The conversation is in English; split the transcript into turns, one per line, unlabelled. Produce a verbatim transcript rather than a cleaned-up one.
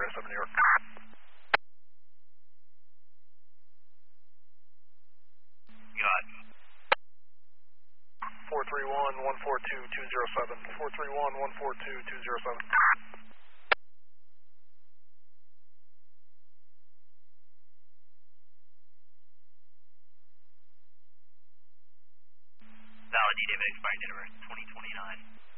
Area seven, New York.
Got
four three one, one four two, two zero seven. four three one, one four two, two zero seven.
valid D David expiring January twenty twenty-nine.